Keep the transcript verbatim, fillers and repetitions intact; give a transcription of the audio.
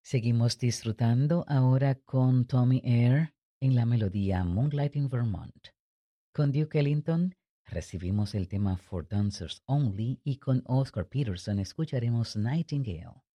Seguimos disfrutando ahora con Tommy Eyre en la melodía Moonlight in Vermont. Con Duke Ellington recibimos el tema For Dancers Only y con Oscar Peterson escucharemos Nightingale.